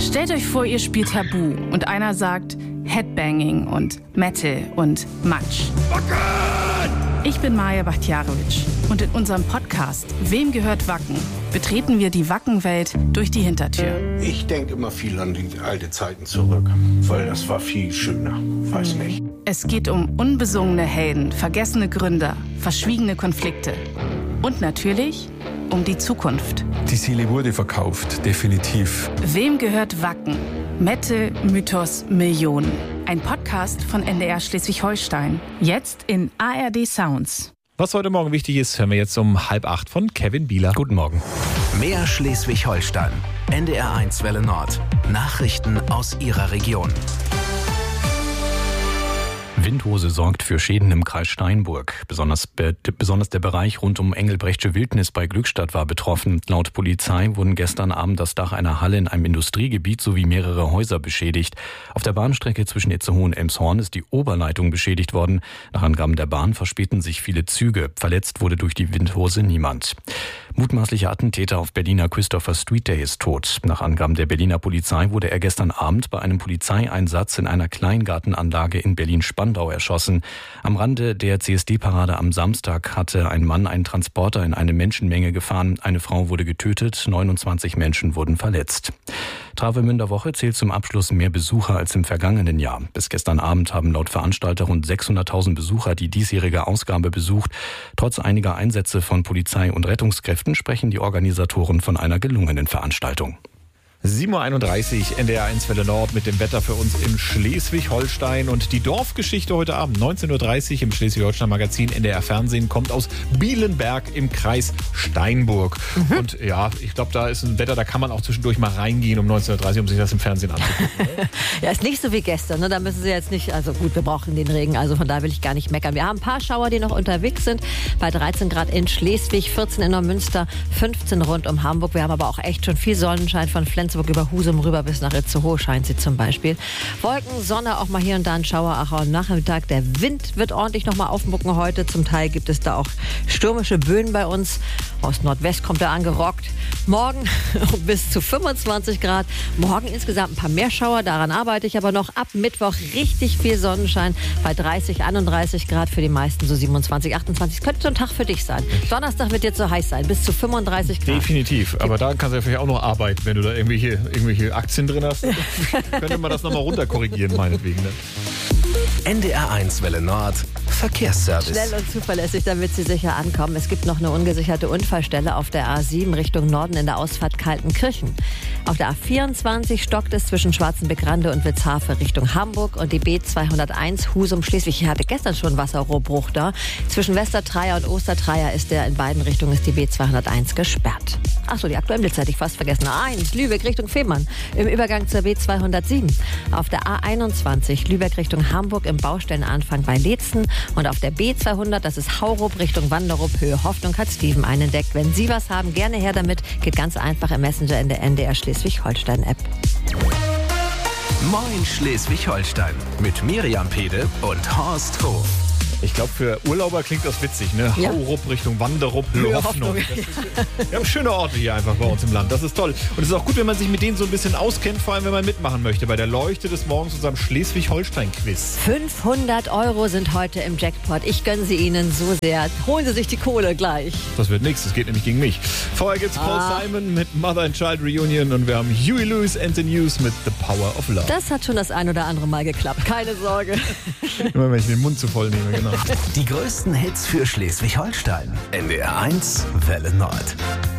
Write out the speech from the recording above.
Stellt euch vor, ihr spielt Tabu und einer sagt Headbanging und Metal und Matsch. Ich bin Maja Bachtjarowitsch und in unserem Podcast Wem gehört Wacken? Betreten wir die Wackenwelt durch die Hintertür. Ich denke immer viel an die alten Zeiten zurück, weil das war viel schöner. Weiß nicht. Es geht um unbesungene Helden, vergessene Gründer, verschwiegene Konflikte und natürlich um die Zukunft. Die Seele wurde verkauft, definitiv. Wem gehört Wacken? Metal, Mythos, Millionen. Ein Podcast von NDR Schleswig-Holstein. Jetzt in ARD Sounds. Was heute Morgen wichtig ist, hören wir jetzt um 7:30 von Kevin Bieler. Guten Morgen. Mehr Schleswig-Holstein. NDR1 Welle Nord. Nachrichten aus Ihrer Region. Windhose sorgt für Schäden im Kreis Steinburg. Besonders der Bereich rund um Engelbrechtsche Wildnis bei Glückstadt war betroffen. Laut Polizei wurden gestern Abend das Dach einer Halle in einem Industriegebiet sowie mehrere Häuser beschädigt. Auf der Bahnstrecke zwischen Itzehoe und Elmshorn ist die Oberleitung beschädigt worden. Nach Angaben der Bahn verspäten sich viele Züge. Verletzt wurde durch die Windhose niemand. Mutmaßlicher Attentäter auf Berliner Christopher Street Day ist tot. Nach Angaben der Berliner Polizei wurde er gestern Abend bei einem Polizeieinsatz in einer Kleingartenanlage in Berlin-Spandau erschossen. Am Rande der CSD-Parade am Samstag hatte ein Mann einen Transporter in eine Menschenmenge gefahren. Eine Frau wurde getötet, 29 Menschen wurden verletzt. Travemünder Woche zählt zum Abschluss mehr Besucher als im vergangenen Jahr. Bis gestern Abend haben laut Veranstalter rund 600.000 Besucher die diesjährige Ausgabe besucht. Trotz einiger Einsätze von Polizei und Rettungskräften sprechen die Organisatoren von einer gelungenen Veranstaltung. 7:31 Uhr, NDR1 Welle Nord mit dem Wetter für uns in Schleswig-Holstein. Und die Dorfgeschichte heute Abend, 19:30 Uhr im Schleswig-Holstein-Magazin NDR Fernsehen, kommt aus Bielenberg im Kreis Steinburg. Und ja, ich glaube, da ist ein Wetter, da kann man auch zwischendurch mal reingehen um 19:30 Uhr, um sich das im Fernsehen anzugucken. Ja, ist nicht so wie gestern, ne? Da müssen Sie jetzt nicht, also gut, wir brauchen den Regen, also von da will ich gar nicht meckern. Wir haben ein paar Schauer, die noch unterwegs sind, bei 13 Grad in Schleswig, 14 in Neumünster, 15 rund um Hamburg. Wir haben aber auch echt schon viel Sonnenschein von Flensburg über Husum rüber bis nach Itzehoe scheint sie zum Beispiel. Wolken, Sonne, auch mal hier und da ein Schauer, auch am Nachmittag. Der Wind wird ordentlich noch mal aufmucken heute. Zum Teil gibt es da auch stürmische Böen bei uns. Aus Nordwest kommt er angerockt. Morgen bis zu 25 Grad. Morgen insgesamt ein paar mehr Schauer. Daran arbeite ich aber noch. Ab Mittwoch richtig viel Sonnenschein. Bei 30, 31 Grad für die meisten, so 27, 28. Könnte so ein Tag für dich sein. Donnerstag wird jetzt so heiß sein. Bis zu 35 Grad. Definitiv. Aber da kannst du ja vielleicht auch noch arbeiten, wenn du da irgendwelche Aktien drin hast. Könnte man das nochmal runterkorrigieren, meinetwegen. Ne? NDR1 Welle Nord. Verkehrsservice. Schnell und zuverlässig, damit Sie sicher ankommen. Es gibt noch eine ungesicherte Unfallstelle auf der A7 Richtung Norden in der Ausfahrt Kaltenkirchen. Auf der A24 stockt es zwischen Schwarzenbeck-Rande und Witzhafe Richtung Hamburg und die B201 Husum-Schleswig. Hier hatte gestern schon Wasserrohrbruch da. Zwischen Westertreier und Ostertreier ist in beiden Richtungen ist die B201 gesperrt. Achso, die aktuellen Blitze hatte ich fast vergessen. A1 Lübeck Richtung Fehmarn im Übergang zur B207. Auf der A21 Lübeck Richtung Hamburg im Baustellenanfang bei Leetzen. Und auf der B200, das ist Haurup Richtung Wanderup, Höhe Hoffnung, hat Steven einen entdeckt. Wenn Sie was haben, gerne her damit. Geht ganz einfach im Messenger in der NDR Schleswig-Holstein-App. Moin Schleswig-Holstein mit Miriam Pede und Horst Hof. Ich glaube, für Urlauber klingt das witzig, ne? Ja. Haurup Richtung Wanderup, Höhe Hoffnung. Wir haben schöne Orte hier einfach bei uns im Land. Das ist toll. Und es ist auch gut, wenn man sich mit denen so ein bisschen auskennt, vor allem wenn man mitmachen möchte bei der Leuchte des Morgens, unserem Schleswig-Holstein-Quiz. 500 € sind heute im Jackpot. Ich gönne sie Ihnen so sehr. Holen Sie sich die Kohle gleich. Das wird nichts, das geht nämlich gegen mich. Vorher gibt's Paul Simon mit Mother and Child Reunion und wir haben Huey Lewis and the News mit The Power of Love. Das hat schon das ein oder andere Mal geklappt. Keine Sorge. Immer wenn ich den Mund zu voll nehme, genau. Die größten Hits für Schleswig-Holstein. NDR1 Welle Nord.